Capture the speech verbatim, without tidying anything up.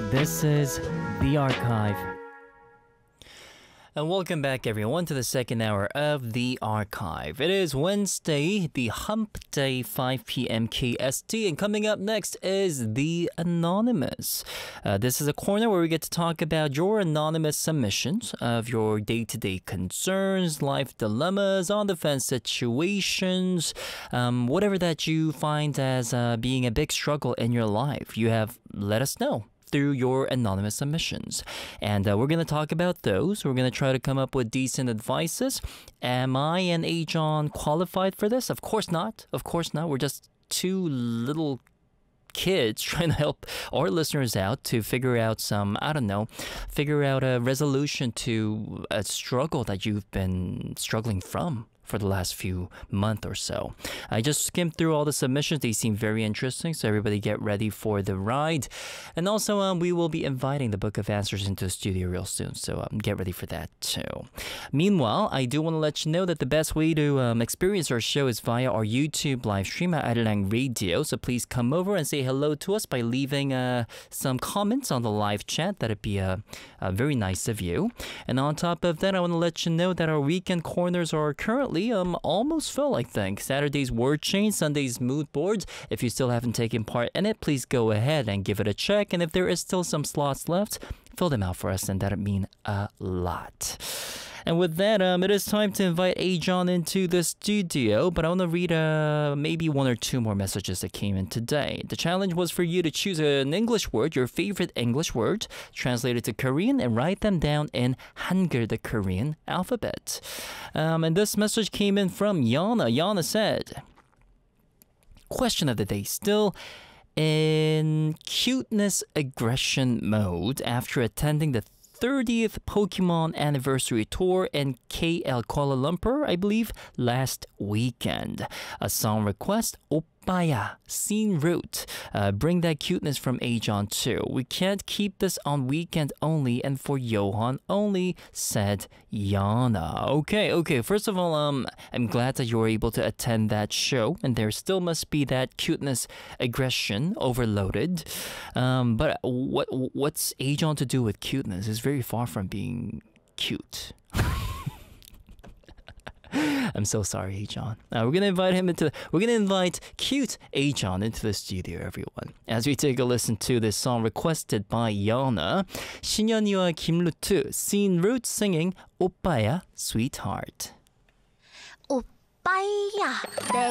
This is The Archive. And welcome back, everyone, to the second hour of The Archive. It is Wednesday, the hump day, five p.m. K S T, and coming up next is The Anonymous. Uh, this is a corner where we get to talk about your anonymous submissions of your day-to-day concerns, life dilemmas, on-the-fence situations, um, whatever that you find as uh, being a big struggle in your life. You have let us know through your anonymous submissions. And uh, we're going to talk about those. We're going to try to come up with decent advices. Am I and Ajon qualified for this? Of course not. Of course not. We're just two little kids trying to help our listeners out to figure out some, I don't know, figure out a resolution to a struggle that you've been struggling from for the last few months or so. I just skimmed through all the submissions. They seem very interesting, so everybody get ready for the ride. And also, um, we will be inviting the Book of Answers into the studio real soon, so um, get ready for that too. Meanwhile, I do want to let you know that the best way to um, experience our show is via our YouTube live stream at Arirang Radio, so please come over and say hello to us by leaving uh, some comments on the live chat. That'd be uh, uh, very nice of you. And on top of that, I want to let you know that our weekend corners are currently Um, almost full, I think. Saturday's word change, Sunday's mood boards. If you still haven't taken part in it, please go ahead and give it a check. And if there is still some slots left, fill them out for us, and that'd mean a lot. And with that, um, it is time to invite Ajon into the studio, but I want to read uh, maybe one or two more messages that came in today. The challenge was for you to choose an English word, your favorite English word, translate it to Korean, and write them down in Hangul, the Korean alphabet. Um, and this message came in from Yana. Yana said, question of the day, still in cuteness aggression mode after attending the thirtieth Pokemon anniversary tour in K L, Kuala Lumpur, I believe, last weekend. A song request, Oppaya, Scene Route. Uh, bring that cuteness from Ajon too. We can't keep this on weekend only and for Johan only, said Yana. Okay, okay. First of all, um, I'm glad that you were able to attend that show, and there still must be that cuteness aggression overloaded. Um, but what what's Ajon to do with cuteness? It's very far from being cute. I'm so sorry, Ajon. Uh, we're gonna invite him into. We're gonna invite cute Ajon into the studio, everyone. As we take a listen to this song requested by Yana, 신현이와 김루트, Scene Route singing 오빠야, Sweetheart. 오빠야, 내